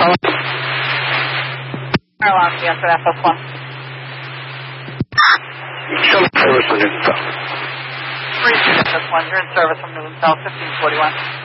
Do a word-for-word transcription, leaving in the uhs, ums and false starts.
calling? Airline, yes, for F S one. Show me service on Newton South. Three F S one, you're in service from Newton South, fifteen forty-one.